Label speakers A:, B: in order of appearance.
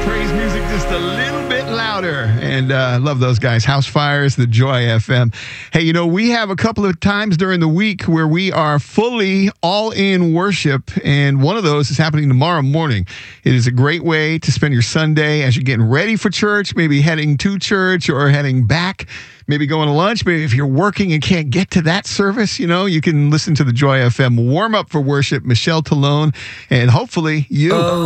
A: praise music just a little bit louder. And love those guys. House Fires, the Joy FM. Hey, you know, we have a couple of times during the week where we are fully all in worship. And one of those is happening tomorrow morning. It is a great way to spend your Sunday as you're getting ready for church, maybe heading to church or heading back. Maybe going to lunch. Maybe if you're working and can't get to that service, you know, you can listen to the Joy FM warm up for worship. Michelle Talone, and hopefully you.